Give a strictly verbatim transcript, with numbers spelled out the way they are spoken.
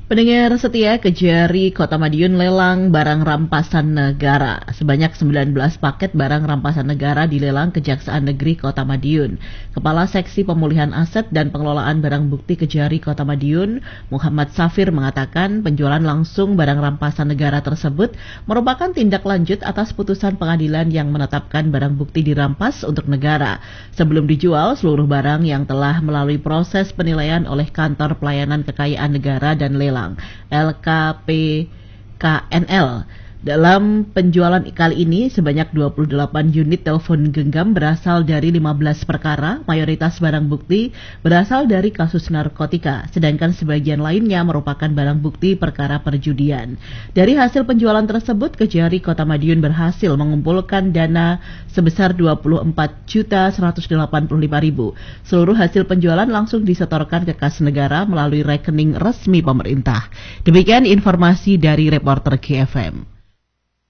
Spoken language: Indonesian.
Pendengar setia, Kejari Kota Madiun lelang barang rampasan negara. Sebanyak sembilan belas paket barang rampasan negara dilelang Kejaksaan Negeri Kota Madiun. Kepala Seksi Pemulihan Aset dan Pengelolaan Barang Bukti Kejari Kota Madiun, Muhammad Safir, mengatakan penjualan langsung barang rampasan negara tersebut merupakan tindak lanjut atas putusan pengadilan yang menetapkan barang bukti dirampas untuk negara. Sebelum dijual, seluruh barang yang telah melalui proses penilaian oleh Kantor Pelayanan Kekayaan Negara dan Lelang L K P K N L. Dalam penjualan kali ini, sebanyak dua puluh delapan unit telepon genggam berasal dari lima belas perkara, mayoritas barang bukti berasal dari kasus narkotika, sedangkan sebagian lainnya merupakan barang bukti perkara perjudian. Dari hasil penjualan tersebut, Kejari Kota Madiun berhasil mengumpulkan dana sebesar dua puluh empat juta seratus delapan puluh lima ribu. Seluruh hasil penjualan langsung disetorkan ke kas negara melalui rekening resmi pemerintah. Demikian informasi dari reporter G F M.